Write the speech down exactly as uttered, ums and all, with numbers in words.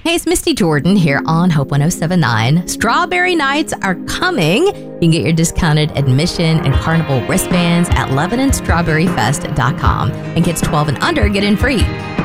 Hey, it's Misty Jordan here on Hope one oh seven point nine. Strawberry Nights are coming. You can get your discounted admission and carnival wristbands at lebanon strawberry fest dot com. And kids twelve and under get in free.